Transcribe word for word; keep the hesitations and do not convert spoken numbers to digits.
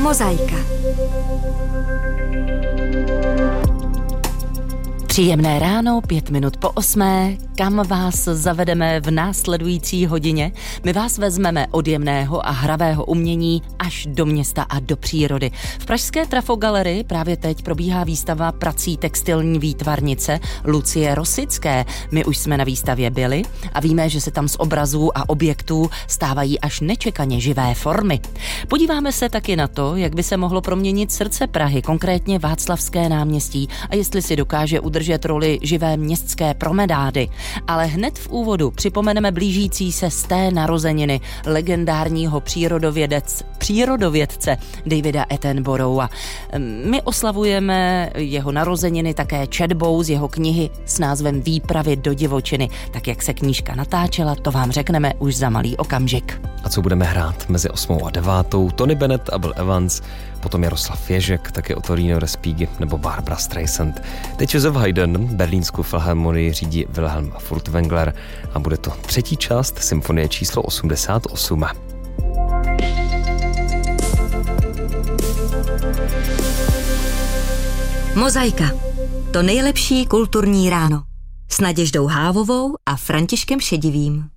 Mozaika. Příjemné ráno, pět minut po osmé, kam vás zavedeme v následující hodině? My vás vezmeme od jemného a hravého umění až do města a do přírody. V pražské Trafogalerii právě teď probíhá výstava prací textilní výtvarnice Lucie Rosické. My už jsme na výstavě byli a víme, že se tam z obrazů a objektů stávají až nečekaně živé formy. Podíváme se taky na to, jak by se mohlo proměnit srdce Prahy, konkrétně Václavské náměstí, a jestli si dokáže udržet roli živé městské promenády. Ale hned v úvodu připomeneme blížící se sté narozeniny legendárního přírodovědec, přírodovědce Davida Attenborougha. My oslavujeme jeho narozeniny také četbou z jeho knihy s názvem Výpravy do divočiny. Tak jak se knížka natáčela, to vám řekneme už za malý okamžik. A co budeme hrát mezi osmou a devátou? Tony Bennett a Bill Evans, potom Jaroslav Ježek, také Ottorino Respighi nebo Barbra Streisand. Teď Josef Haydn, berlínskou filharmonii řídí Wilhelm Furtwängler a bude to třetí část symfonie číslo osmdesát osm. Mozaika. To nejlepší kulturní ráno. S Naděždou Hávovou a Františkem Šedivým.